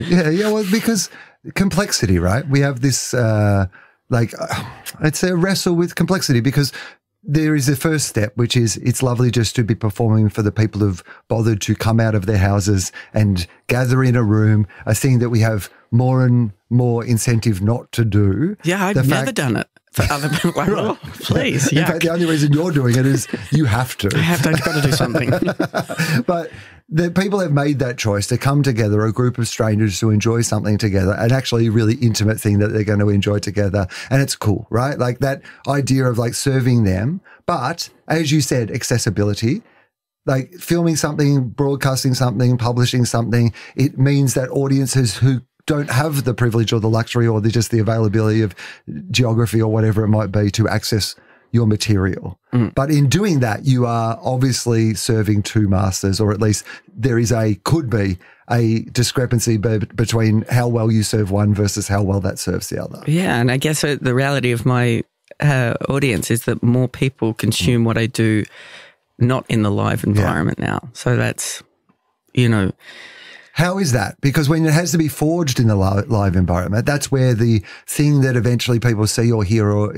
Yeah. Well, because complexity, right? We have this, it's a wrestle with complexity because there is a first step, which is it's lovely just to be performing for the people who've bothered to come out of their houses and gather in a room, a thing that we have more and more incentive not to do. Yeah, I've never done it. For other people, like, oh, please. In fact, the only reason you're doing it is you have to. I've got to do something. But the people have made that choice to come together, a group of strangers to enjoy something together, an actually really intimate thing that they're going to enjoy together. And it's cool, right? Like that idea of like serving them. But as you said, accessibility, like filming something, broadcasting something, publishing something, it means that audiences who don't have the privilege or the luxury or just the availability of geography or whatever it might be to access your material. But in doing that, you are obviously serving two masters, or at least could be a discrepancy between how well you serve one versus how well that serves the other. Yeah, and I guess the reality of my audience is that more people consume what I do not in the live environment now. So that's, How is that? Because when it has to be forged in the live environment, that's where the thing that eventually people see or hear or,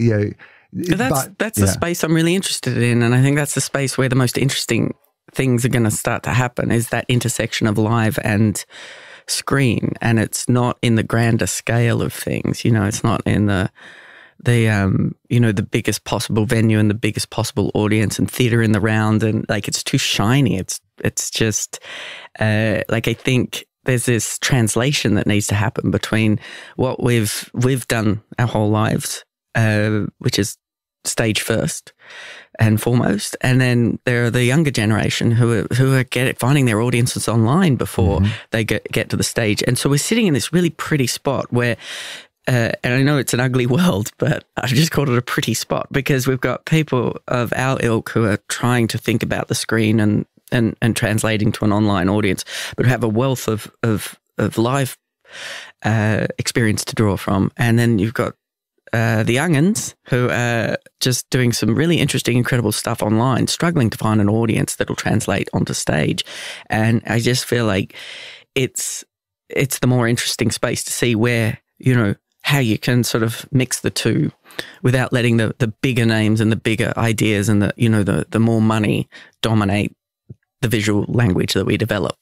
That's the space I'm really interested in. And I think that's the space where the most interesting things are going to start to happen is that intersection of live and screen. And it's not in the grander scale of things. It's not in the biggest possible venue and the biggest possible audience and theatre in the round. And like, it's too shiny. It's just I think there's this translation that needs to happen between what we've done our whole lives, which is stage first and foremost, and then there are the younger generation who are finding their audiences online before they get to the stage. And so we're sitting in this really pretty spot where, and I know it's an ugly world, but I've just called it a pretty spot because we've got people of our ilk who are trying to think about the screen and translating to an online audience, but have a wealth of live experience to draw from. And then you've got the young'uns who are just doing some really interesting, incredible stuff online, struggling to find an audience that'll translate onto stage. And I just feel like it's the more interesting space to see where, how you can sort of mix the two without letting the bigger names and the bigger ideas and the more money dominate the visual language that we develop.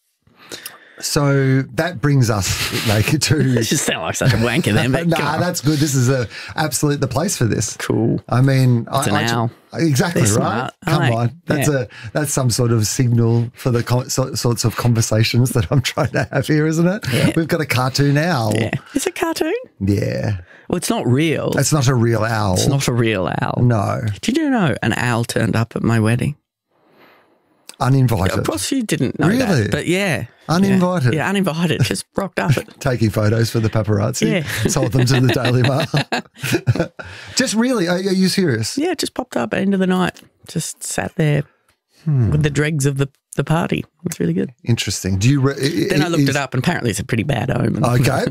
So that brings us to... It just sound like such a wanker then, but that's good. This is absolutely the place for this. Cool. I mean... It's an owl. Exactly, They're right? smart. Come on. That's some sort of signal for the sorts of conversations that I'm trying to have here, isn't it? Yeah. We've got a cartoon owl. Yeah. It's a cartoon? Yeah. Well, it's not real. It's not a real owl. It's not a real owl. No. Did you know an owl turned up at my wedding? Uninvited. Of course you didn't know Really? that. But yeah. Uninvited? Yeah, uninvited. Just rocked up. Taking photos for the paparazzi. Yeah. Sold them to the Daily Mail. Just really, are you serious? Yeah, just popped up at the end of the night. Just sat there with the dregs of the party. It's really good. Interesting. Then I looked it up and apparently it's a pretty bad omen. Okay.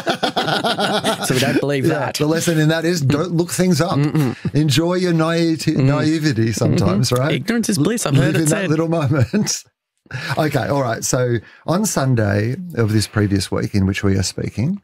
So we don't believe that. The lesson in that is don't look things up. Enjoy your naivety sometimes, right? Ignorance is bliss. I've heard Live it in said. that little moment. Okay, all right. So on Sunday of this previous week in which we are speaking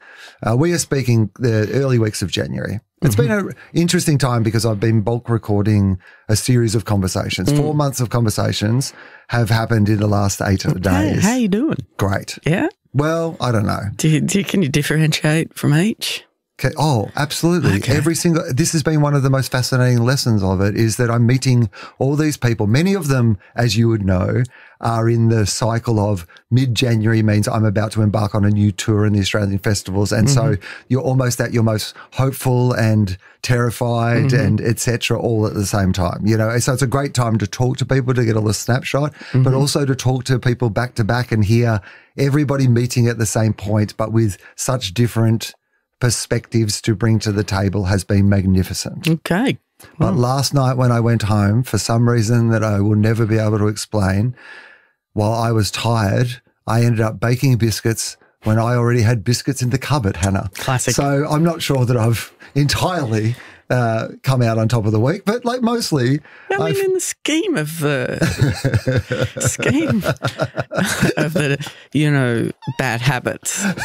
the early weeks of January. It's been an interesting time because I've been bulk recording a series of conversations. 4 months of conversations have happened in the last 8 days. How you doing? Great. Yeah? Well, I don't know. Can you differentiate from each? Okay. Oh, absolutely. Okay. This has been one of the most fascinating lessons of it is that I'm meeting all these people. Many of them, as you would know, are in the cycle of mid-January means I'm about to embark on a new tour in the Australian festivals. And so you're almost at your most hopeful and terrified and et cetera all at the same time. So it's a great time to talk to people, to get a little snapshot, but also to talk to people back to back and hear everybody meeting at the same point, but with such different perspectives to bring to the table has been magnificent. Okay. But last night when I went home, for some reason that I will never be able to explain, while I was tired, I ended up baking biscuits when I already had biscuits in the cupboard, Hannah. Classic. So I'm not sure that I've entirely come out on top of the week. But like mostly, I mean, in the scheme of the bad habits.